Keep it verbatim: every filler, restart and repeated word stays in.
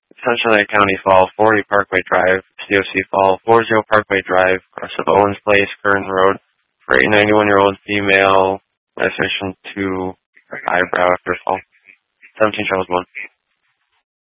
Central County Fall, forty Parkway Drive, C O C Fall, forty Parkway Drive, cross of Owens Place, Curran Road, for a ninety-one-year-old female, registration to eyebrow after fall. seventeen Charles one.